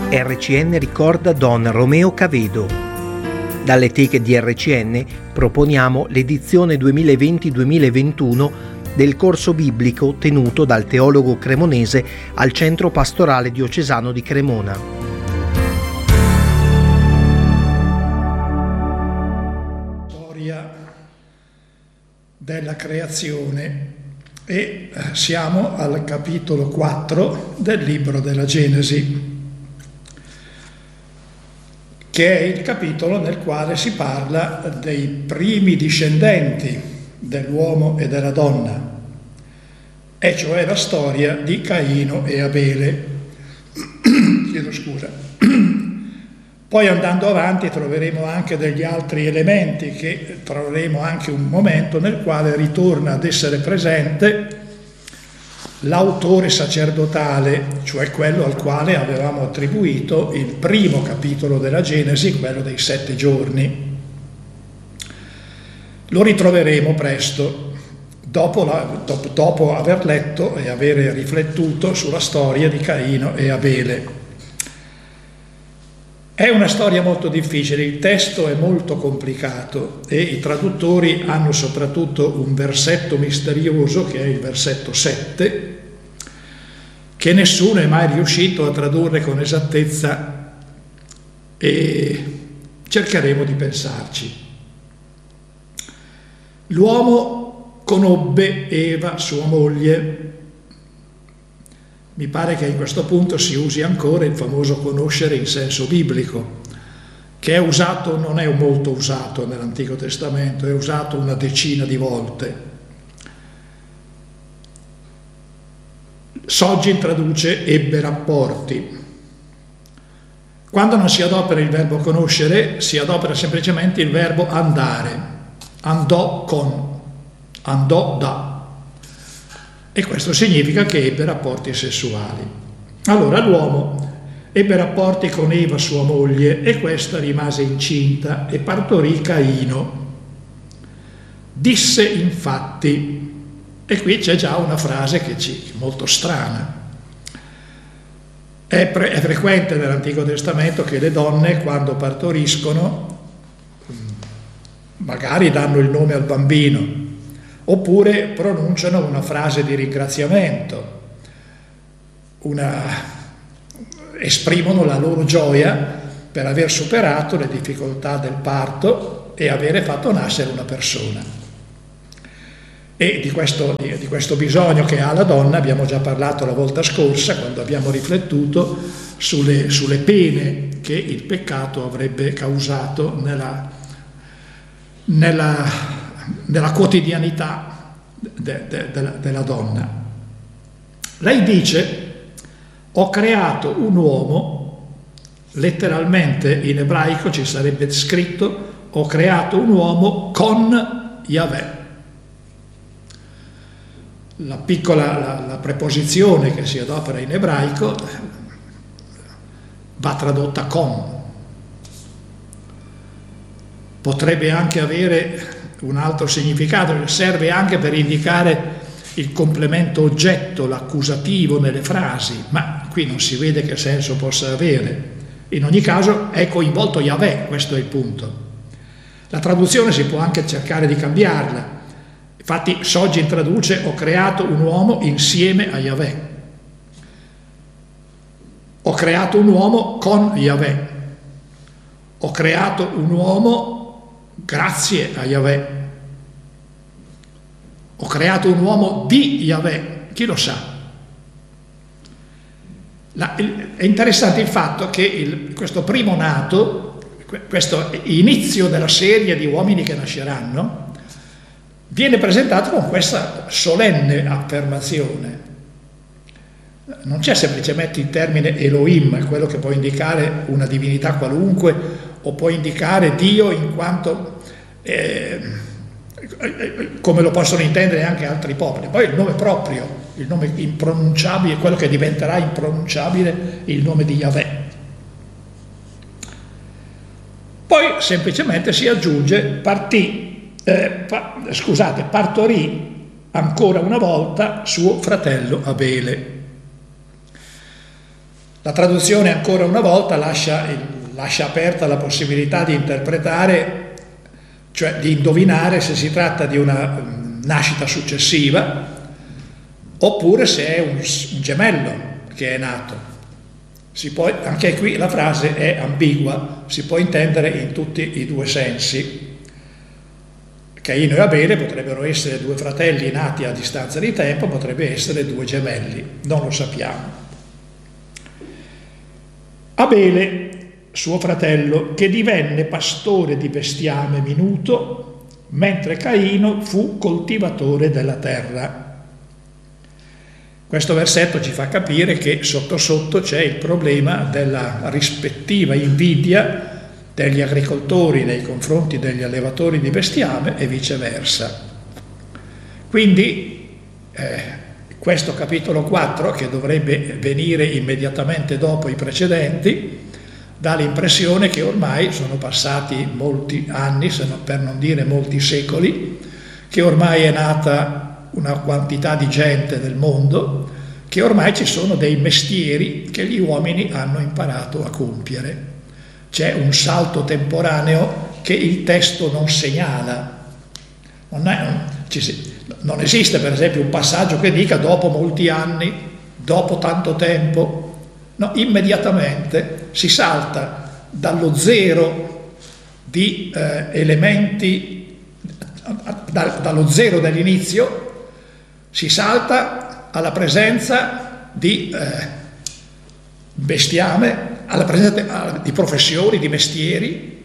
RCN ricorda Don Romeo Cavedo. Dalle teche di RCN proponiamo l'edizione 2020-2021 del corso biblico tenuto dal teologo cremonese al Centro Pastorale Diocesano di Cremona. Storia della creazione e siamo al capitolo 4 del libro della Genesi, che è il capitolo nel quale si parla dei primi discendenti dell'uomo e della donna, e cioè la storia di Caino e Abele. Chiedo scusa. Poi andando avanti troveremo anche degli altri elementi, che troveremo anche un momento nel quale ritorna ad essere presente l'autore sacerdotale, cioè quello al quale avevamo attribuito il primo capitolo della Genesi, quello dei 7 giorni. Lo ritroveremo presto, dopo aver letto e aver riflettuto sulla storia di Caino e Abele. È una storia molto difficile, il testo è molto complicato e i traduttori hanno soprattutto un versetto misterioso, che è il versetto 7, che nessuno è mai riuscito a tradurre con esattezza, e cercheremo di pensarci. L'uomo conobbe Eva, sua moglie. Mi pare che in questo punto si usi ancora il famoso conoscere in senso biblico, che è usato, non è molto usato nell'Antico Testamento, è usato una decina di volte. Sogin traduce ebbe rapporti. Quando non si adopera il verbo conoscere, si adopera semplicemente il verbo andare. Andò con, andò da. E questo significa che ebbe rapporti sessuali. Allora l'uomo ebbe rapporti con Eva, sua moglie, e questa rimase incinta e partorì Caino. Disse infatti, e qui c'è già una frase che molto strana. È frequente nell'Antico Testamento che le donne, quando partoriscono, magari danno il nome al bambino, oppure pronunciano una frase di ringraziamento, esprimono la loro gioia per aver superato le difficoltà del parto e avere fatto nascere una persona. E di questo bisogno che ha la donna abbiamo già parlato la volta scorsa, quando abbiamo riflettuto sulle pene che il peccato avrebbe causato nella quotidianità della donna. Lei dice: ho creato un uomo, letteralmente in ebraico ci sarebbe scritto ho creato un uomo con Yahweh. La preposizione che si adopera in ebraico va tradotta con. Potrebbe anche avere un altro significato, serve anche per indicare il complemento oggetto, l'accusativo nelle frasi, ma qui non si vede che senso possa avere. In ogni caso è coinvolto Yahweh, questo è il punto. La traduzione si può anche cercare di cambiarla. Infatti Sogin traduce ho creato un uomo insieme a Yahweh. Ho creato un uomo con Yahweh. Ho creato un uomo grazie a Yahweh. Ho creato un uomo di Yahweh, chi lo sa. È interessante il fatto che questo primo nato, questo inizio della serie di uomini che nasceranno, viene presentato con questa solenne affermazione. Non c'è semplicemente il termine Elohim, quello che può indicare una divinità qualunque o può indicare Dio in quanto come lo possono intendere anche altri popoli. Poi il nome proprio, il nome impronunciabile, quello che diventerà impronunciabile, il nome di Yahweh. Poi semplicemente si aggiunge partorì ancora una volta suo fratello Abele. La traduzione ancora una volta lascia aperta la possibilità di interpretare, cioè di indovinare se si tratta di una nascita successiva oppure se è un gemello che è nato. Anche qui la frase è ambigua, si può intendere in tutti i due sensi. Caino e Abele potrebbero essere due fratelli nati a distanza di tempo, potrebbe essere due gemelli, non lo sappiamo. Abele, suo fratello, che divenne pastore di bestiame minuto, mentre Caino fu coltivatore della terra. Questo versetto ci fa capire che sotto sotto c'è il problema della rispettiva invidia degli agricoltori nei confronti degli allevatori di bestiame e viceversa. Quindi questo capitolo 4, che dovrebbe venire immediatamente dopo i precedenti, dà l'impressione che ormai sono passati molti anni, per non dire molti secoli, che ormai è nata una quantità di gente nel mondo, che ormai ci sono dei mestieri che gli uomini hanno imparato a compiere. C'è un salto temporaneo che il testo non segnala. Non esiste per esempio un passaggio che dica dopo molti anni, dopo tanto tempo. No, immediatamente si salta dallo zero di elementi, dallo zero dell'inizio, si salta alla presenza di bestiame, alla presenza di professioni, di mestieri.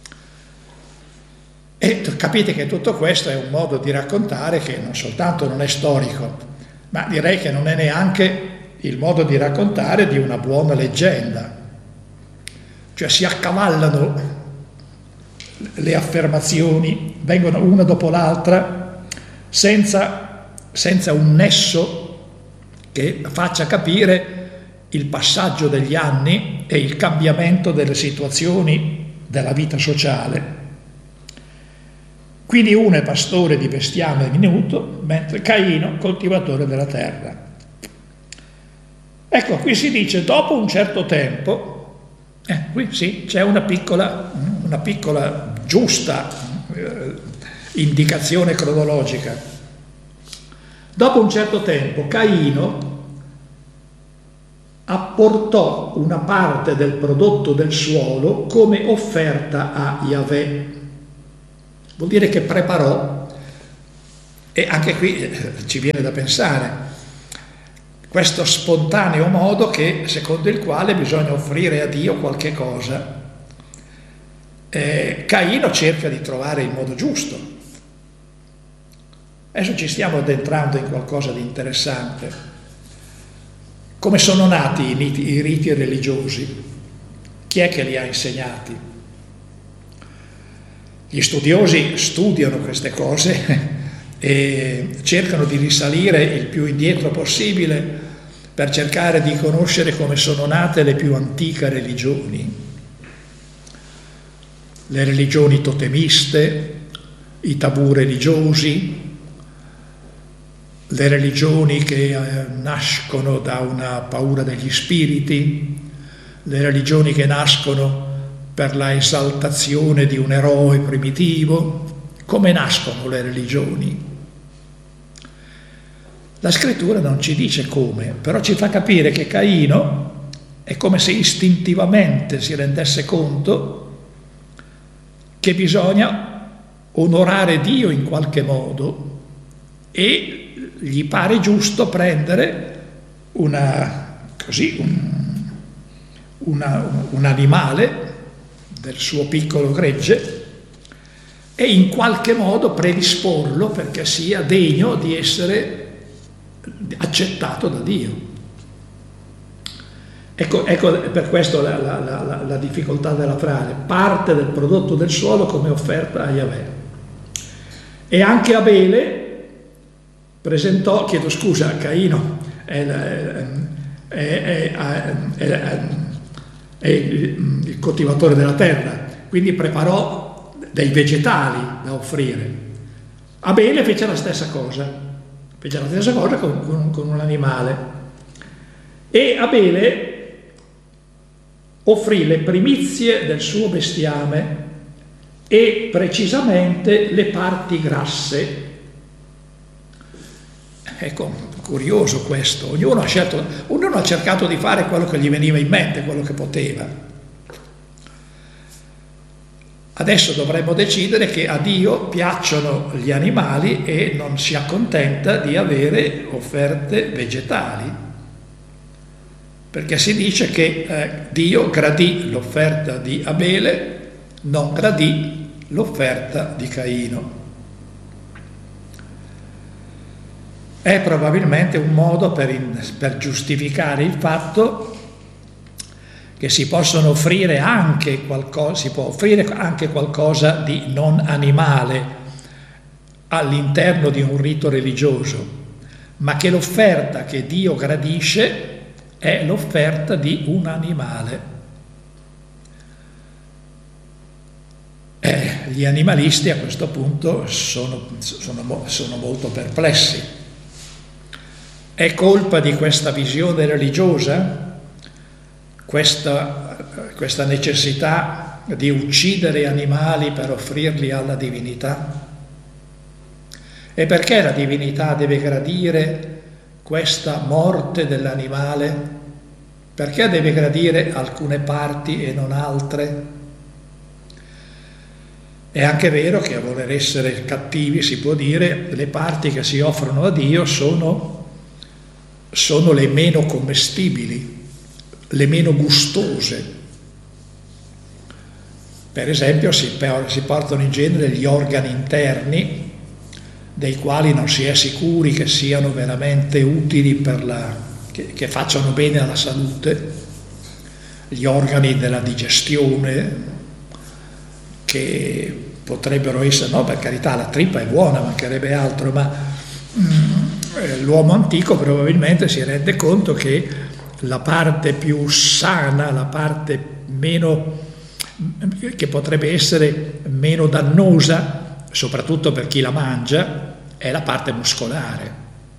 E capite che tutto questo è un modo di raccontare che non soltanto non è storico, ma direi che non è neanche il modo di raccontare di una buona leggenda. Cioè si accavallano le affermazioni, vengono una dopo l'altra, senza un nesso che faccia capire il passaggio degli anni e il cambiamento delle situazioni della vita sociale. Quindi uno è pastore di bestiame minuto, mentre Caino coltivatore della terra. Ecco, qui si dice dopo un certo tempo, qui sì, c'è una piccola giusta indicazione cronologica. Dopo un certo tempo Caino apportò una parte del prodotto del suolo come offerta a Yahweh. Vuol dire che preparò, e anche qui ci viene da pensare, questo spontaneo modo secondo il quale bisogna offrire a Dio qualche cosa. Caino cerca di trovare il modo giusto. Adesso ci stiamo addentrando in qualcosa di interessante. Come sono nati i riti religiosi? Chi è che li ha insegnati? Gli studiosi studiano queste cose e cercano di risalire il più indietro possibile per cercare di conoscere come sono nate le più antiche religioni. Le religioni totemiste, i tabù religiosi, le religioni che nascono da una paura degli spiriti, le religioni che nascono per la esaltazione di un eroe primitivo. Come nascono le religioni? La scrittura non ci dice come, però ci fa capire che Caino è come se istintivamente si rendesse conto che bisogna onorare Dio in qualche modo e gli pare giusto prendere un animale del suo piccolo gregge e in qualche modo predisporlo perché sia degno di essere accettato da Dio. Ecco per questo la difficoltà della frase, parte del prodotto del suolo come offerta a Yahweh. E anche Abele presentò, Caino è il coltivatore della terra, quindi preparò dei vegetali da offrire. Abele fece la stessa cosa con un animale. E Abele offrì le primizie del suo bestiame e precisamente le parti grasse. Ecco, curioso questo. Ognuno ha cercato di fare quello che gli veniva in mente, quello che poteva. Adesso dovremmo decidere che a Dio piacciono gli animali e non si accontenta di avere offerte vegetali. Perché si dice che Dio gradì l'offerta di Abele, non gradì l'offerta di Caino. È probabilmente un modo per giustificare il fatto che si possono offrire anche qualcosa, si può offrire anche qualcosa di non animale all'interno di un rito religioso, ma che l'offerta che Dio gradisce è l'offerta di un animale. Gli animalisti a questo punto sono molto perplessi. È colpa di questa visione religiosa? Questa necessità di uccidere animali per offrirli alla divinità? E perché la divinità deve gradire questa morte dell'animale? Perché deve gradire alcune parti e non altre? È anche vero che, a voler essere cattivi, si può dire, le parti che si offrono a Dio sono le meno commestibili, le meno gustose. Per esempio si portano in genere gli organi interni, dei quali non si è sicuri che siano veramente utili che facciano bene alla salute, gli organi della digestione, che potrebbero essere, no, per carità, la trippa è buona, mancherebbe altro, ma l'uomo antico probabilmente si rende conto che la parte più sana, la parte che potrebbe essere meno dannosa, soprattutto per chi la mangia, è la parte muscolare.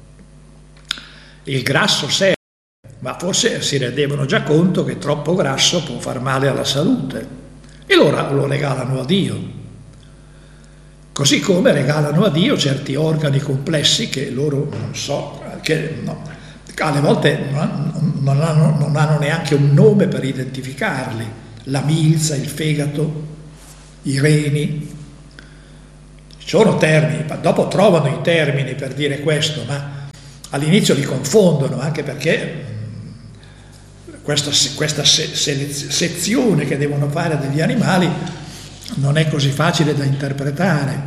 Il grasso serve, ma forse si rendevano già conto che troppo grasso può far male alla salute e lo regalano a Dio. Così come regalano a Dio certi organi complessi che loro alle volte non hanno neanche un nome per identificarli: la milza, il fegato, i reni. Ci sono termini, dopo trovano i termini per dire questo, ma all'inizio li confondono, anche perché questa sezione che devono fare degli animali non è così facile da interpretare.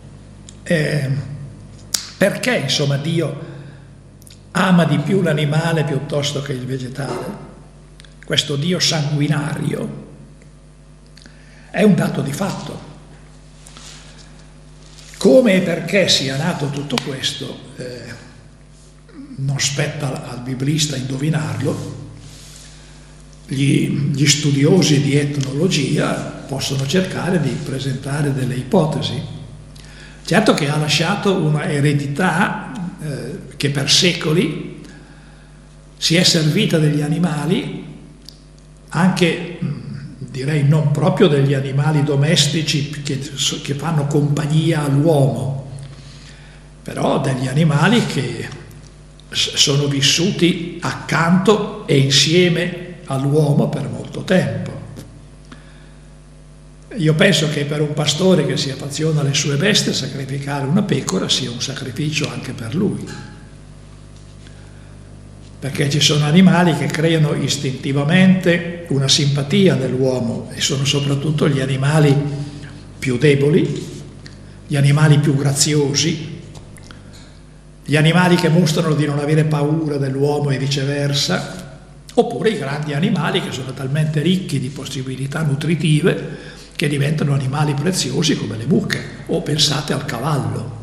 Perché, insomma, Dio ama di più l'animale piuttosto che il vegetale? Questo Dio sanguinario è un dato di fatto. Come e perché sia nato tutto questo non spetta al biblista indovinarlo. Gli studiosi di etnologia possono cercare di presentare delle ipotesi. Certo che ha lasciato una eredità che per secoli si è servita degli animali, anche direi non proprio degli animali domestici che fanno compagnia all'uomo, però degli animali che sono vissuti accanto e insieme all'uomo per molto tempo. Io penso che per un pastore che si affeziona alle sue bestie, sacrificare una pecora sia un sacrificio anche per lui, perché ci sono animali che creano istintivamente una simpatia nell'uomo, e sono soprattutto gli animali più deboli, gli animali più graziosi, gli animali che mostrano di non avere paura dell'uomo e viceversa, oppure i grandi animali che sono talmente ricchi di possibilità nutritive che diventano animali preziosi come le mucche, o pensate al cavallo.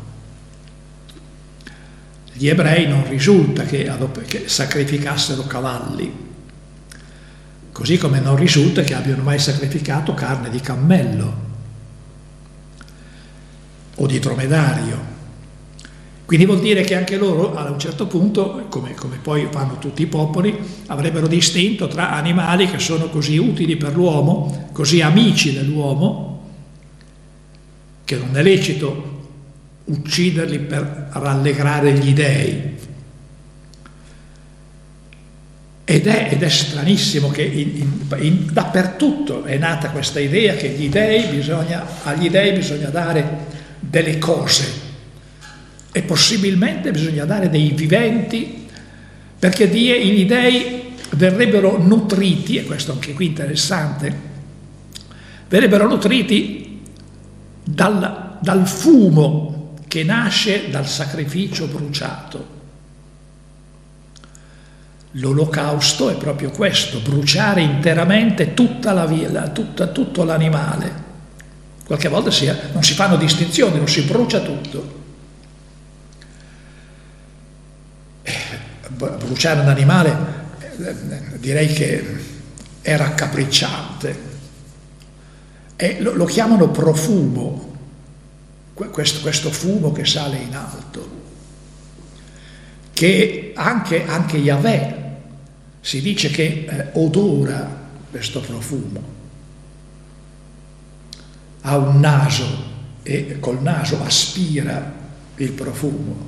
Gli ebrei non risulta che sacrificassero cavalli, così come non risulta che abbiano mai sacrificato carne di cammello o di dromedario. Quindi vuol dire che anche loro a un certo punto, come poi fanno tutti i popoli, avrebbero distinto tra animali che sono così utili per l'uomo, così amici dell'uomo, che non è lecito ucciderli per rallegrare gli dèi. Ed è stranissimo che dappertutto è nata questa idea che agli dèi bisogna dare delle cose e possibilmente bisogna dare dei viventi, perché gli dèi verrebbero nutriti, e questo anche qui interessante, verrebbero nutriti dal fumo che nasce dal sacrificio bruciato. L'olocausto è proprio questo, bruciare interamente tutta la vita, tutto l'animale. Qualche volta non si fanno distinzioni, non si brucia tutto. Bruciare un animale direi che è raccapricciante. E lo chiamano profumo, questo fumo che sale in alto, che anche Yahweh si dice che odora questo profumo. Ha un naso e col naso aspira il profumo.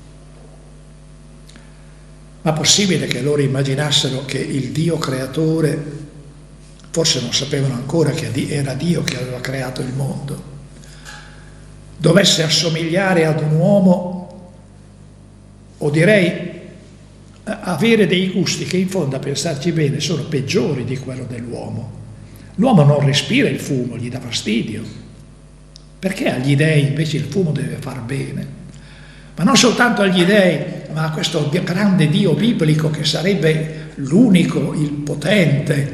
Ma possibile che loro immaginassero che il Dio creatore, forse non sapevano ancora che era Dio che aveva creato il mondo, dovesse assomigliare ad un uomo, o direi avere dei gusti che in fondo, a pensarci bene, sono peggiori di quello dell'uomo. L'uomo non respira il fumo, gli dà fastidio. Perché agli dèi invece il fumo deve far bene? Ma non soltanto agli dèi, ma a questo grande Dio biblico che sarebbe l'unico, il potente,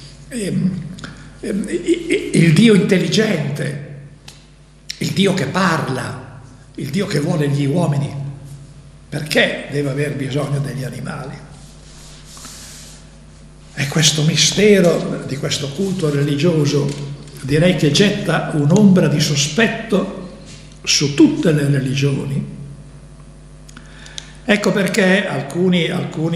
il Dio intelligente, il Dio che parla, il Dio che vuole gli uomini. Perché deve aver bisogno degli animali? E questo mistero di questo culto religioso direi che getta un'ombra di sospetto su tutte le religioni. Ecco perché alcune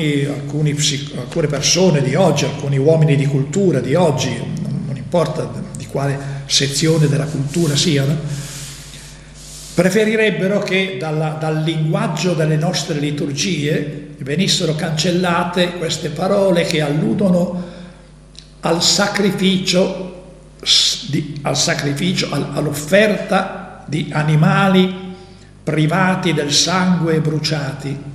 persone di oggi, alcuni uomini di cultura di oggi, non importa di quale sezione della cultura siano, preferirebbero che dal linguaggio delle nostre liturgie venissero cancellate queste parole che alludono al sacrificio, all'offerta di animali privati del sangue e bruciati.